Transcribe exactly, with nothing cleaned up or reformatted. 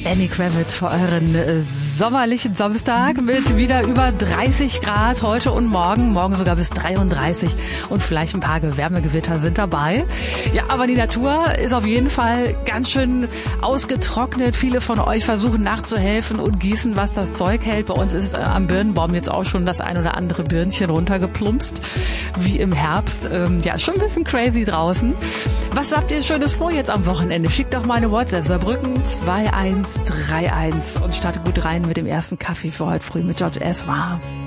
Lenny Kravitz für euren äh, sommerlichen Samstag mit wieder über dreißig Grad heute und morgen. Morgen sogar bis dreiunddreißig und vielleicht ein paar Wärmegewitter sind dabei. Ja, aber die Natur ist auf jeden Fall ganz schön ausgetrocknet. Viele von euch versuchen nachzuhelfen und gießen, was das Zeug hält. Bei uns ist äh, am Birnenbaum jetzt auch schon das ein oder andere Birnchen runtergeplumpst, wie im Herbst. Ähm, ja, schon ein bisschen crazy draußen. Was habt ihr Schönes vor jetzt am Wochenende? Schickt doch mal eine WhatsApp. Saarbrücken zwei eins drei eins und startet gut rein mit dem ersten Kaffee für heute früh mit George Ezra.